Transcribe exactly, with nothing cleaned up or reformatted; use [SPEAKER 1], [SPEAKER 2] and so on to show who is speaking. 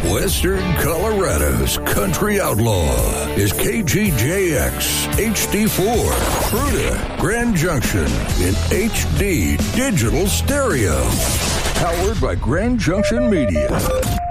[SPEAKER 1] Western Colorado's country outlaw is K G J X H D four, Fruita, Grand Junction in H D digital stereo. Powered by Grand Junction Media.